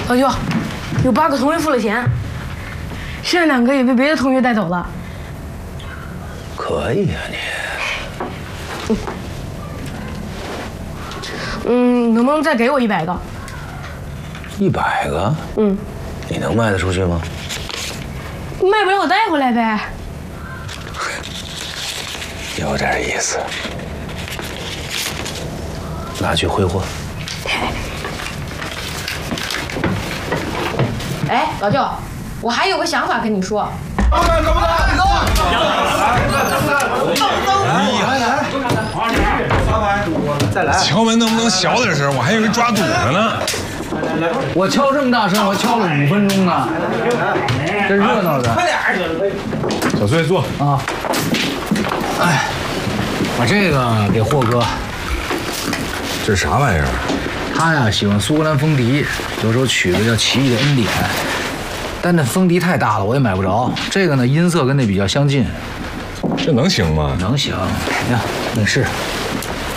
老舅，有8个同学付了钱，剩下2个也被别的同学带走了。 可以啊你。能不能再给我100个 ？100个？你能卖得出去吗？ 卖不了我带回来呗。 有点意思。拿去挥霍。 哎，老舅，我还有个想法跟你说。 再来！ 敲门能不能小点声？我还以为抓赌的呢。 我敲这么大声，我敲了5分钟呢，这热闹的。快点！ 小崔坐啊。哎，把这个给霍哥。 这是啥玩意儿？ 他呀喜欢苏格兰风笛，有时候取个叫奇异的恩典，但那风笛太大了，我也买不着。这个呢，音色跟那比较相近。 这能行吗？ 能行，呀，没事。